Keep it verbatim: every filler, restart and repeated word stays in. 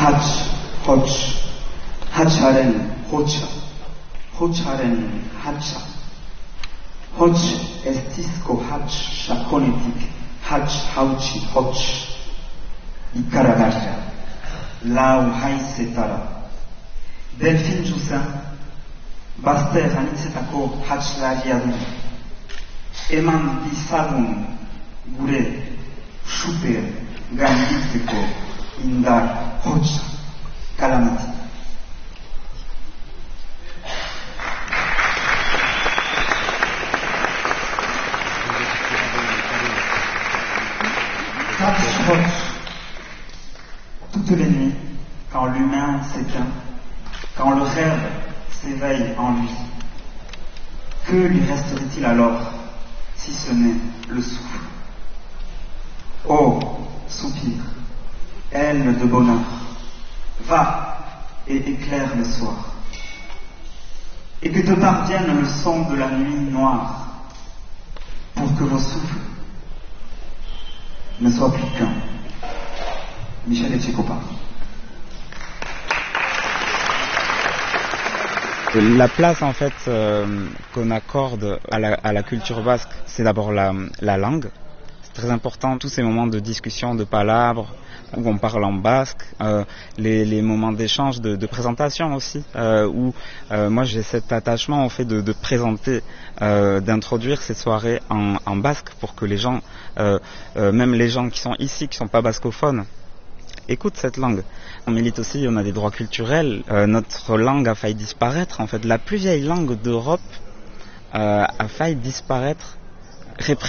Hach, Hoch, Hacharen, Hocha, Hocharen, Hacha. Hoch estisco Hach shakonetik, Hach hauchi Hoch, Ikaragaja, Lau haisetara. Delphine Joussin, Baster anitzetako Hachlariadu, Eman disagun, Gure, Super, Ganditzeko, Indar, Hocha, Calamity. Toutes les nuits, quand l'humain s'éteint, quand le rêve s'éveille en lui, que lui resterait-il alors, si ce n'est le souffle? Oh, soupir, aile de bonheur, va et éclaire le soir, et que te parvienne le son de la nuit noire, pour que vos souffles ne soient plus qu'un. Michel Etchecopa. La place en fait euh, qu'on accorde à la, à la culture basque, c'est d'abord la, la langue. C'est très important, tous ces moments de discussion, de palabres, où on parle en basque, euh, les, les moments d'échange, de, de présentation aussi, euh, où euh, moi j'ai cet attachement au fait de, de présenter, euh, d'introduire ces soirées en, en basque pour que les gens, euh, euh, même les gens qui sont ici, qui sont pas bascophones, écoute cette langue. On milite aussi, on a des droits culturels. Euh, notre langue a failli disparaître. En fait, la plus vieille langue d'Europe euh, a failli disparaître, réprimée.